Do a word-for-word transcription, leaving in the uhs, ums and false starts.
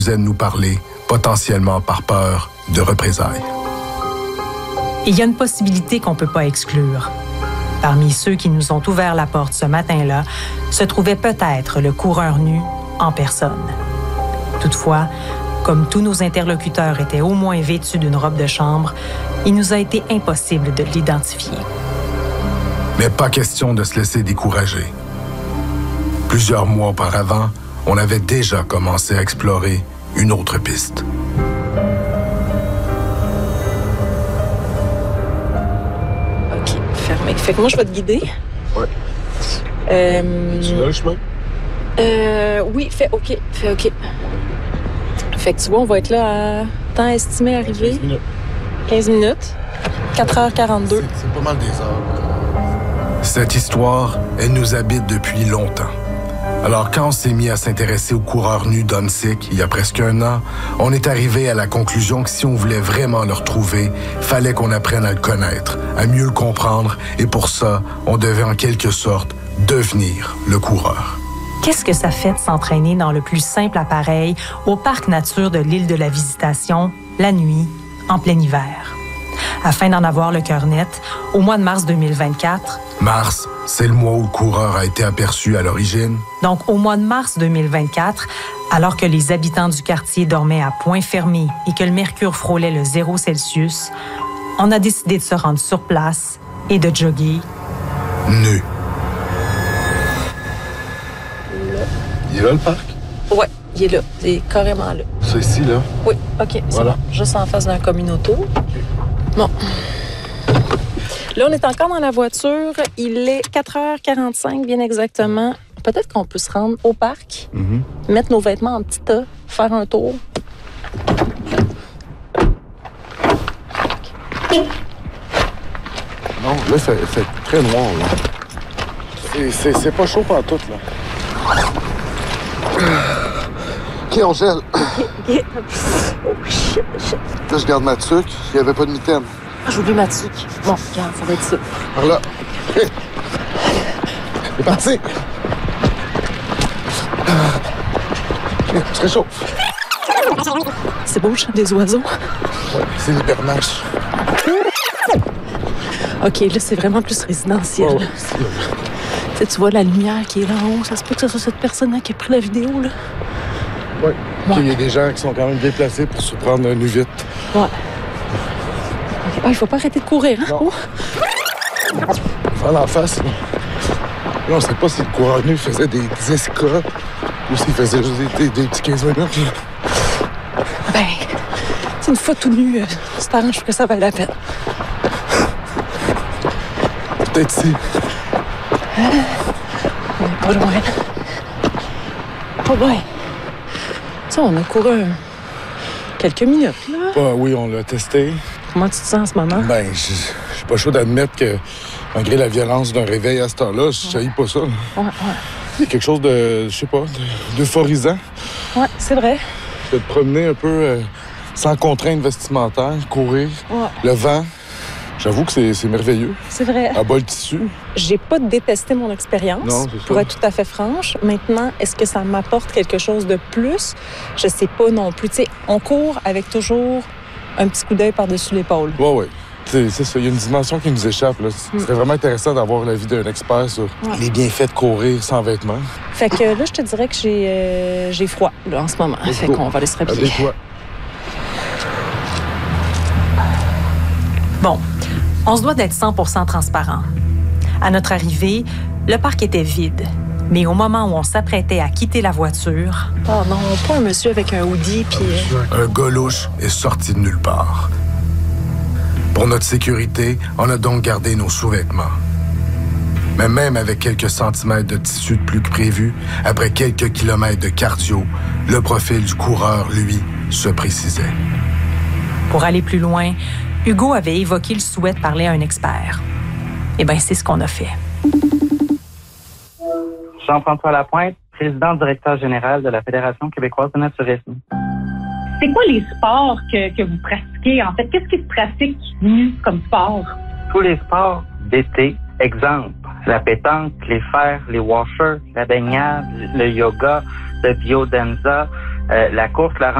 de nous parler, potentiellement par peur de représailles. Il y a une possibilité qu'on ne peut pas exclure. Parmi ceux qui nous ont ouvert la porte ce matin-là, se trouvait peut-être le coureur nu en personne. Toutefois, comme tous nos interlocuteurs étaient au moins vêtus d'une robe de chambre, il nous a été impossible de l'identifier. Mais pas question de se laisser décourager. Plusieurs mois auparavant, on avait déjà commencé à explorer une autre piste. OK, fermé. Fait que moi, je vais te guider. Ouais. Euh... Tu l'as le chemin? Euh... Oui, fais OK. Fais OK. Fait que tu vois, on va être là à temps estimé arrivé. quinze minutes. quinze minutes. quatre heures quarante-deux. C'est, c'est pas mal des heures. Cette histoire, elle nous habite depuis longtemps. Alors, quand on s'est mis à s'intéresser au coureur nu d'Homesick il y a presque un an, on est arrivé à la conclusion que si on voulait vraiment le retrouver, fallait qu'on apprenne à le connaître, à mieux le comprendre, et pour ça, on devait en quelque sorte devenir le coureur. Qu'est-ce que ça fait de s'entraîner dans le plus simple appareil au parc nature de l'île de la Visitation, la nuit, en plein hiver? Afin d'en avoir le cœur net, au mois de mars deux mille vingt-quatre... Mars, c'est le mois où le coureur a été aperçu à l'origine. Donc, au mois de mars deux mille vingt-quatre, alors que les habitants du quartier dormaient à point fermé et que le mercure frôlait le zéro Celsius, on a décidé de se rendre sur place et de jogger nu. Il est là, le parc? Ouais, il est là. Il est carrément là. C'est ici, là? Oui, OK. C'est Voilà. bon. Juste en face d'un communauto. Bon. Là, on est encore dans la voiture. Il est quatre heures quarante-cinq, bien exactement. Peut-être qu'on peut se rendre au parc, Mm-hmm. mettre nos vêtements en petit tas, faire un tour. Non, là, ça fait très noir, là. C'est, c'est, c'est pas chaud par tout, là. OK, on gèle. OK. Oh, shit, shit. Là, je garde ma tuque. Il n'y avait pas de mitaine. Ah, j'ai oublié ma tuque. Bon, regarde, ça va être ça. Par là. OK. C'est parti. OK, tu réchauffes. C'est beau le chant des oiseaux. Ouais, c'est l'hibernage. OK, là, c'est vraiment plus résidentiel. Oh, là. c'est... Tu sais, tu vois la lumière qui est là en haut. Ça se peut que ce soit cette personne-là qui a pris la vidéo, là. Ouais. Ouais. Il y a des gens qui sont quand même bien placés pour se prendre nu vite. Ouais. Ah, il faut pas arrêter de courir, hein? Non. Oh. Faire l'en face, là. Là, on sait pas si le coureur nu faisait des dix K ou s'il faisait juste des, des, des petits quinze minutes. Là. Ben, c'est une fois tout nu, euh, tu t'arranges que ça vaut la peine. Peut-être ici. On est pas loin. Oh boy. Tu sais, on a couru quelques minutes, là. Ah oui, on l'a testé. Comment tu te sens en ce moment? Ben, je je suis pas chaud d'admettre que, malgré la violence d'un réveil à cette heure-là, je ne pas ça. là. Ouais, ouais. Il y a quelque chose de, je sais pas, de- d'euphorisant. Ouais, c'est vrai. De te promener un peu euh, sans contrainte vestimentaire, courir, Ouais, le vent. J'avoue que c'est, c'est merveilleux. c'est vrai. À bas le tissu. J'ai pas détesté mon expérience, Non, c'est ça. pour être tout à fait franche. Maintenant, est-ce que ça m'apporte quelque chose de plus? Je sais pas non plus. Tu sais, on court avec toujours un petit coup d'œil par-dessus l'épaule. Ouais, ouais. C'est, c'est ça. Il y a une dimension qui nous échappe. Là. Ce serait vraiment intéressant d'avoir l'avis d'un expert sur Ouais. les bienfaits de courir sans vêtements. Fait que là, je te dirais que j'ai euh, j'ai froid là, en ce moment. Let's Fait go. qu'on va aller se rhabiller. Habille-toi. Bon, on se doit d'être cent pour cent transparent. À notre arrivée, le parc était vide. Mais au moment où on s'apprêtait à quitter la voiture, Oh non, pas un monsieur avec un hoodie puis euh, Un gars louche est sorti de nulle part. Pour notre sécurité, on a donc gardé nos sous-vêtements. Mais même avec quelques centimètres de tissu de plus que prévu, après quelques kilomètres de cardio, le profil du coureur, lui, se précisait. pour aller plus loin, Hugo avait évoqué le souhait de parler à un expert. Eh bien, c'est ce qu'on a fait. Jean-François Lapointe, président directeur général de la Fédération québécoise de naturisme. C'est quoi les sports que, que vous pratiquez, en fait? Qu'est-ce qui se pratique nu comme sport? Tous les sports d'été, exemple, la pétanque, les fers, les washers, la baignade, le yoga, le biodanza, Euh, la course la